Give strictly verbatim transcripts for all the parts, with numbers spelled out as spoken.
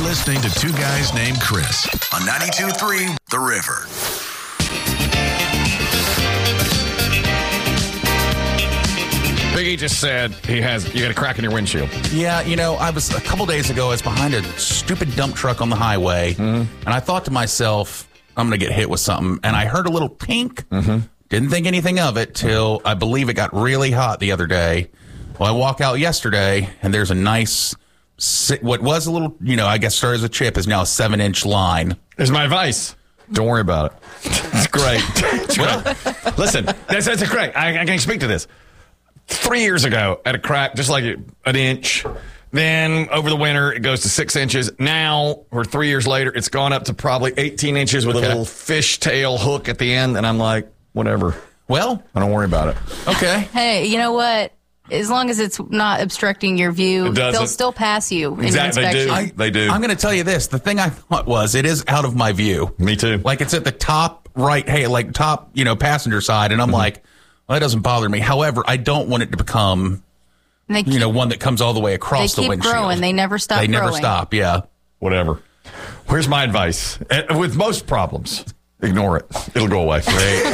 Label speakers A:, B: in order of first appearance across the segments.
A: listening to Two Guys Named Chris on ninety-two point three The River.
B: Big E just said he has, you got a crack in your windshield.
C: Yeah, you know, I was, a couple days ago, I was behind a stupid dump truck on the highway, mm-hmm. and I thought to myself, I'm going to get hit with something, and I heard a little pink. Mm-hmm. Didn't think anything of it till I believe it got really hot the other day. Well, I walk out yesterday, and there's a nice, what was a little, you know, I guess started as a chip, is now a seven-inch line.
B: Here's my advice. Don't worry about it. It's great. It's great. Listen, that's, that's great. I, I can speak to this. Three years ago, at a crack, just like an inch. Then over the winter, it goes to six inches. Now, or three years later, it's gone up to probably eighteen inches with okay. a little fishtail hook at the end. And I'm like, whatever.
C: Well,
B: I don't worry about it.
C: Okay.
D: Hey, you know what? As long as it's not obstructing your view, they'll still pass you in
B: exactly.
D: inspection.
B: They do. I, they do.
C: I'm going to tell you this. The thing I thought was, it is out of my view.
B: Me too.
C: Like, it's at the top right, hey, like top, you know, passenger side. And I'm mm-hmm. like, well, that doesn't bother me. However, I don't want it to become, keep, you know, one that comes all the way across the windshield.
D: They keep growing. They never stop
C: They
D: growing.
C: never stop, yeah.
B: Whatever. Here's my advice. With most problems, ignore it. It'll go away.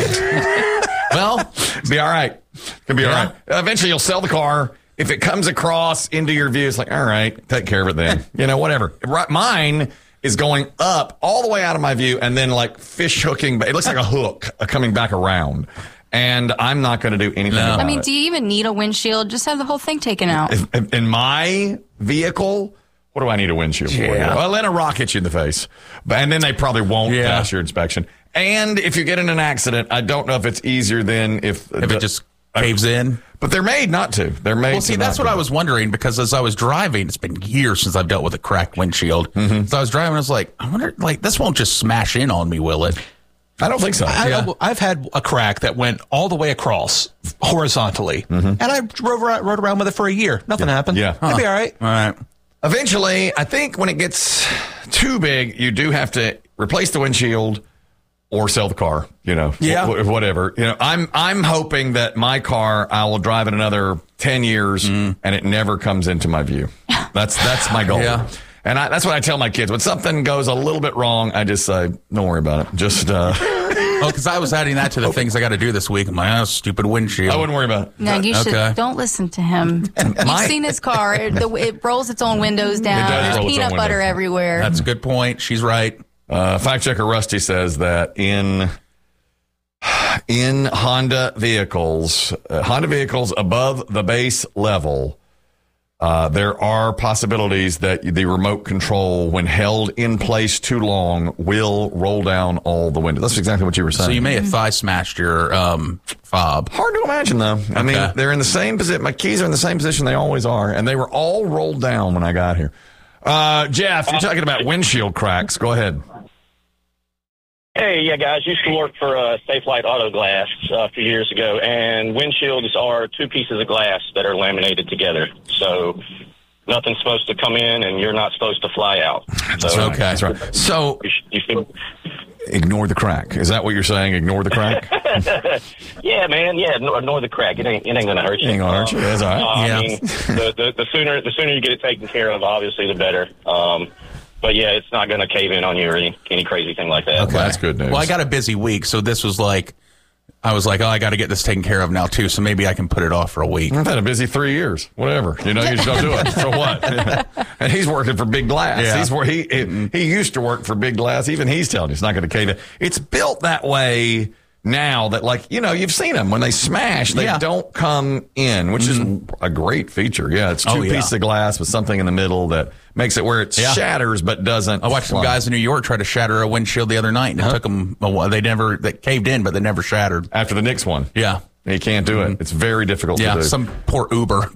B: Well, be all right. It'll be yeah. all right. Eventually, you'll sell the car. If it comes across into your view, it's like, all right, take care of it then. You know, whatever. Mine is going up all the way out of my view and then like fish hooking. It looks like a hook coming back around. And I'm not going to do anything no. about it.
D: I mean, it. do you even need a windshield? Just have the whole thing taken out.
B: If, in my vehicle, what do I need a windshield
C: yeah.
B: for? Well, let a rock hit you in the face. And then they probably won't yeah. pass your inspection. And if you get in an accident, I don't know if it's easier than if...
C: If
B: the,
C: it just caves uh, in.
B: But they're made not to. They're made
C: Well, see,
B: to
C: that's
B: not
C: what
B: to.
C: I was wondering, because as I was driving, it's been years since I've dealt with a cracked windshield. Mm-hmm. So I was driving, I was like, I wonder, like, this won't just smash in on me, will it?
B: I don't think so.
E: I,
B: yeah.
E: I've had a crack that went all the way across horizontally, mm-hmm. and I drove around, rode around with it for a year. Nothing
B: yeah.
E: happened.
B: Yeah.
E: It'd
B: huh.
E: be all right.
C: All right.
B: Eventually, I think when it gets too big, you do have to replace the windshield or sell the car, you know,
C: yeah.
B: w- whatever. You know, I'm I'm hoping that my car, I will drive it another ten years mm. and it never comes into my view. That's that's my goal.
C: Yeah.
B: And I, that's what I tell my kids. When something goes a little bit wrong, I just say, don't worry about it. Just, uh...
C: oh, because I was adding that to the things I got to do this week. I'm like, oh, stupid windshield.
B: I wouldn't worry about it.
D: No, you should.
C: Okay.
D: Don't listen to him. You've
B: my...
D: seen his car. It, the, it rolls its own windows down. There's peanut butter everywhere.
C: That's a good point. She's right.
B: Uh, fact checker Rusty says that in in Honda vehicles, uh, Honda vehicles above the base level, uh, there are possibilities that the remote control, when held in place too long, will roll down all the windows. That's exactly what you were saying.
C: So you may have thigh smashed your um, fob.
B: Hard to imagine, though. I okay. mean, they're in the same position. My keys are in the same position they always are, and they were all rolled down when I got here. Uh, Jeff, you're talking about windshield cracks. Go ahead.
F: Hey, yeah, guys, used to work for uh, Safelite Auto Glass uh, a few years ago, and windshields are two pieces of glass that are laminated together. So nothing's supposed to come in, and you're not supposed to fly out. So,
B: That's okay. That's right. So
F: you, you should,
B: ignore the crack. Is that what you're saying? Ignore the crack?
F: Yeah, man. Yeah, ignore the crack. It ain't. It ain't going to hurt you.
B: It ain't going to hurt you. That's all right.
F: Uh,
C: yeah.
F: I mean, the, the the sooner the sooner you get it taken care of, obviously, the better. Um, But, yeah, it's not going to cave in on you or any, any crazy thing like that.
C: Okay.
B: Well, that's good news.
C: Well, I got a busy week, so this was like, I was like, oh, I got to get this taken care of now, too, so maybe I can put it off for a week.
B: I've had a busy three years. Whatever. You know, you just don't do it. So what? And he's working for Big Glass.
C: Yeah.
B: He's where he, he he used to work for Big Glass. Even he's telling you it's not going to cave in. It's built that way now that, like, you know, you've seen them. When they smash, they
C: yeah. don't
B: come in, which mm-hmm. is a great feature. Yeah, it's two
C: oh, yeah.
B: pieces of glass with something in the middle that makes it where it yeah. shatters but doesn't.
C: I watched
B: fly.
C: some guys in New York try to shatter a windshield the other night, and it huh? took them a while. They never, they caved in, but they never shattered.
B: After the Knicks one.
C: Yeah.
B: You can't do it. It's very difficult
C: yeah,
B: to do.
C: Some poor Uber.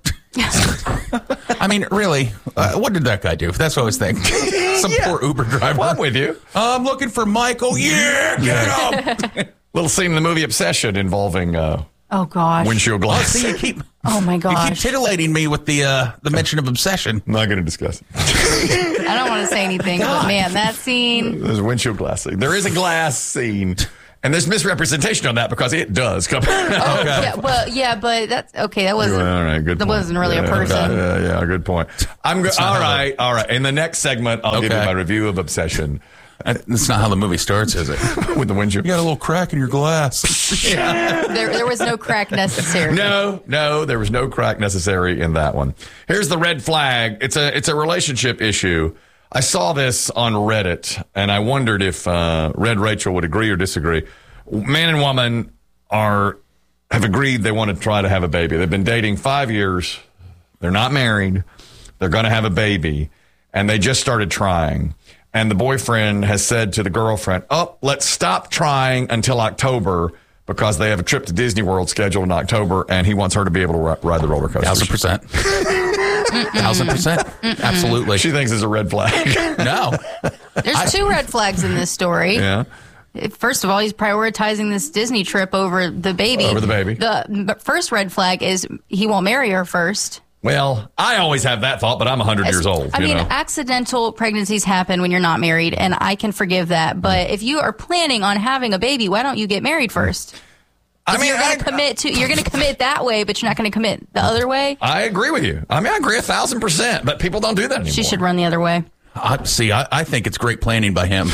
C: I mean, really, uh, what did that guy do? That's what I was thinking. Some yeah. poor Uber driver.
B: Well, I'm with you.
C: Uh, I'm looking for Michael. Yeah, get up.
B: Little scene in the movie Obsession involving uh,
D: oh gosh
B: windshield glass.
C: Oh, see, you keep,
D: oh my gosh,
C: you keep titillating me with the uh, the mention of Obsession.
B: I'm not going to discuss it.
D: I don't want to say anything, but man, that scene.
B: There's a windshield glass scene. There is a glass scene. And there's misrepresentation on that because it does come.
D: Oh, yeah, well, yeah, but that's okay. That wasn't.
B: All right, good
D: that
B: point.
D: wasn't really
B: yeah,
D: a person.
B: Yeah, yeah, good point. I'm go- all right, all right. In the next segment, I'll
C: Okay.
B: give you my review of Obsession.
C: That's not how the movie starts, is it?
B: With the windshield.
C: You got a little crack in your glass.
D: There, there was no crack necessary.
B: No, no, there was no crack necessary in that one. Here's the red flag. It's a it's a relationship issue. I saw this on Reddit, and I wondered if uh, Red Rachel would agree or disagree. Man and woman are have agreed they want to try to have a baby. They've been dating five years. They're not married. They're going to have a baby, and they just started trying. And the boyfriend has said to the girlfriend, oh, let's stop trying until October because they have a trip to Disney World scheduled in October, and he wants her to be able to ri- ride the roller coaster.
C: Thousand percent. Thousand percent. Absolutely.
B: She thinks it's a red flag.
C: No.
D: There's two red flags in this story.
B: Yeah.
D: First of all, he's prioritizing this Disney trip over the baby.
B: Over the baby.
D: The first red flag is he won't marry her first.
B: Well, I always have that thought, but I'm one hundred years old.
D: I
B: you
D: mean,
B: know?
D: accidental pregnancies happen when you're not married, and I can forgive that. But if you are planning on having a baby, why don't you get married first?
B: I mean,
D: you're going
B: I-
D: to commit to you're going to commit that way, but you're not going to commit the other way.
B: I agree with you. I mean, I agree a thousand percent, but people don't do that anymore.
D: She should run the other way.
C: I, see, I, I think it's great planning by him.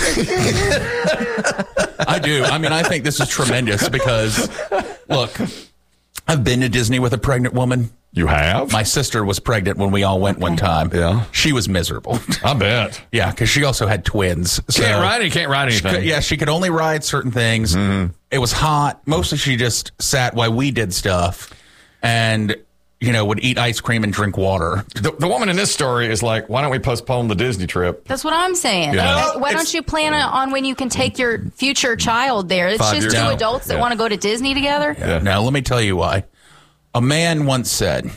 C: I do. I mean, I think this is tremendous because, look, I've been to Disney with a pregnant woman.
B: You have?
C: My sister was pregnant when we all went one time.
B: Yeah.
C: She was miserable.
B: I bet.
C: Yeah, because she also had twins. So
B: Can't ride it. Can't ride
C: she
B: anything.
C: could- yeah, she could only ride certain things.
B: Mm-hmm.
C: It was hot. Mostly she just sat while we did stuff and, you know, would eat ice cream and drink water.
B: The, the woman in this story is like, why don't we postpone the Disney trip?
D: That's what I'm saying.
B: Yeah.
D: Why- Why
B: It's-
D: don't you plan on when you can take your future child there? It's
B: Five
D: just
B: years
D: two
B: out.
D: adults that
B: Yeah.
D: want to go to Disney together.
B: Yeah.
C: Now, let me tell you why. A man once said,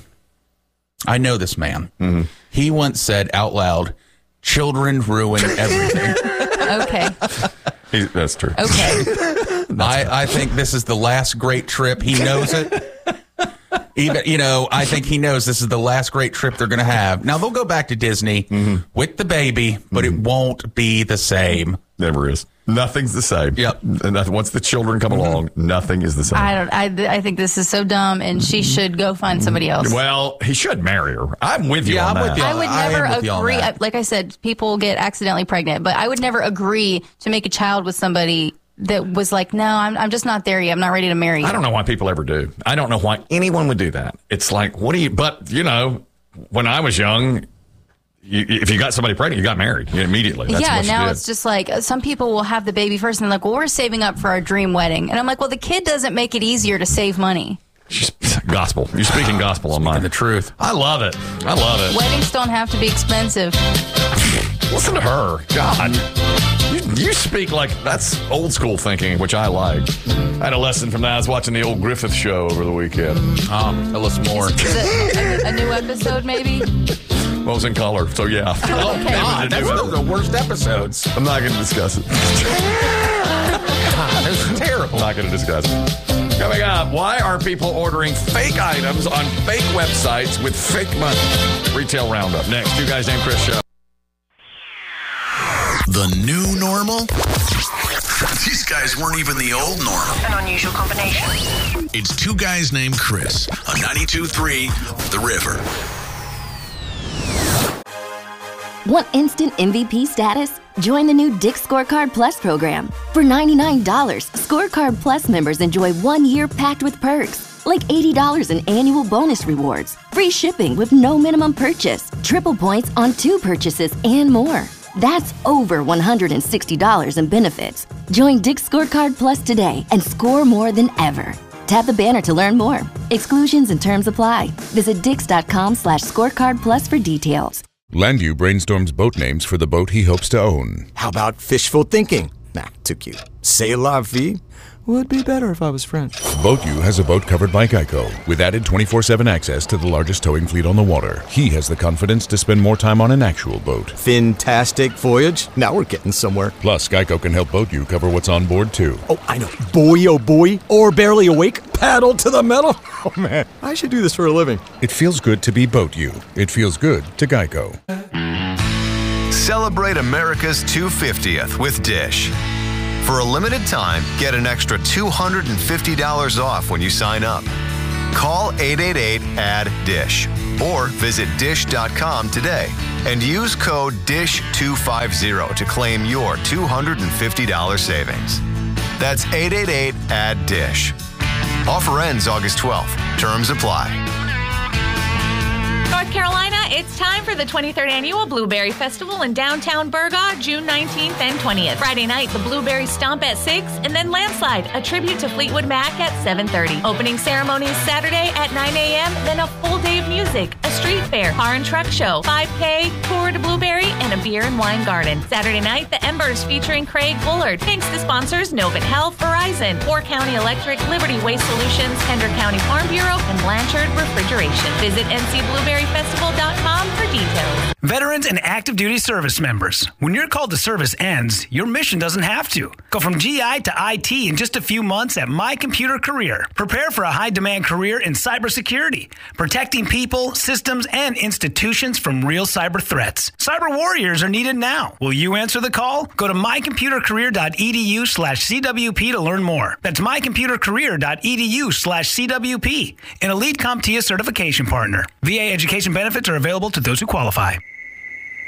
C: I know this man.
B: Mm-hmm.
C: He once said out loud, children ruin everything.
D: Okay.
B: He, that's true.
D: Okay.
C: I, I think this is the last great trip. He knows it. Even, you know, I think he knows this is the last great trip they're going to have. Now, they'll go back to Disney
B: Mm-hmm.
C: with the baby, but it won't be the same.
B: Never is. Nothing's the same.
C: Yep.
B: And nothing- once the children come along, nothing is the same.
D: I don't. I, I think this is so dumb, and she should go find somebody else.
B: Well, he should marry her. I'm with you
C: Yeah,
B: on
C: I'm
B: that.
C: with you.
D: I would
C: I am
D: never
C: with you on
D: agree.
C: that.
D: I- Like I said, people get accidentally pregnant, but I would never agree to make a child with somebody that was like, no, I'm, I'm just not there yet. I'm not ready to marry you.
B: I don't know why people ever do. I don't know why anyone would do that. It's like, what do you, but, you know, when I was young, you, if you got somebody pregnant, you got married immediately. That's
D: yeah,
B: what you
D: now
B: did.
D: it's just like uh, some people will have the baby first and they're like, well, we're saving up for our dream wedding. And I'm like, well, the kid doesn't make it easier to save money.
B: Just gospel. You're speaking gospel on mine.
C: The truth.
B: I love it. I love it.
D: Weddings don't have to be expensive.
B: Listen to her. God. You, you speak like that's old school thinking, which I like. I had a lesson from that. I was watching the old Griffith show over the weekend.
C: Um, tell us more.
D: Is it a, a new episode, maybe?
B: Well, it was in color, so yeah.
C: Oh,
D: Okay.
C: God, that's
B: do it.
C: one of the worst episodes.
B: I'm not going to discuss it.
C: God, that's terrible.
B: I'm not going to discuss it. Coming up, why are people ordering fake items on fake websites with fake money? Retail Roundup. Next, Two Guys Named Chris show.
A: The new normal? These guys weren't even the old normal.
G: An unusual combination.
A: It's Two Guys Named Chris on ninety-two point three The River.
H: Want instant M V P status? Join the new Dick's Scorecard Plus program. For ninety-nine dollars, Scorecard Plus members enjoy one year packed with perks, like eighty dollars in annual bonus rewards, free shipping with no minimum purchase, triple points on two purchases, and more. That's over one hundred sixty dollars in benefits. Join Dick's Scorecard Plus today and score more than ever. Tap the banner to learn more. Exclusions and terms apply. Visit dix.com slash scorecard plus for details.
I: Landview brainstorms boat names for the boat he hopes to own.
J: How about fishful thinking? Nah, too cute. C'est la vie? Would be better if I was French.
I: BoatU has a boat covered by Geico with added twenty-four seven access to the largest towing fleet on the water. He has the confidence to spend more time on an actual boat.
J: Fantastic voyage. Now we're getting somewhere.
I: Plus, Geico can help BoatU cover what's on board, too.
J: Oh, I know. Boy, oh boy. Or barely awake. Paddle to the metal. Oh, man. I should do this for a living.
I: It feels good to be BoatU. It feels good to Geico.
K: Celebrate America's two hundred fiftieth with Dish. For a limited time, get an extra two hundred fifty dollars off when you sign up. Call eight eight eight, A D D I S H or visit dish dot com today and use code D I S H two fifty to claim your two hundred fifty dollars savings. That's eight eight eight, A D D I S H. Offer ends August twelfth. Terms apply.
L: North Carolina, it's time for the twenty-third Annual Blueberry Festival in downtown Burgaw, June nineteenth and twentieth. Friday night, the Blueberry Stomp at six, and then Landslide, a tribute to Fleetwood Mac at seven thirty. Opening ceremonies Saturday at nine a.m., then a full day of music, a street fair, car and truck show, five K, tour to Blueberry, and a beer and wine garden. Saturday night, the Embers featuring Craig Bullard. Thanks to sponsors Novant Health, Verizon, Moore County Electric, Liberty Waste Solutions, Pender County Farm Bureau, and Blanchard Refrigeration. Visit N C Blueberry Festival dot com for details.
M: Veterans and active duty service members, when your call to service ends, your mission doesn't have to. Go from G I to I T in just a few months at My Computer Career. Prepare for a high-demand career in cybersecurity, protecting people, systems, and institutions from real cyber threats. Cyber warriors are needed now. Will you answer the call? Go to my computer career dot e d u slash c w p to learn more. That's my computer career dot e d u slash c w p, an Elite CompTIA certification partner. V A education benefits are available to those who qualify.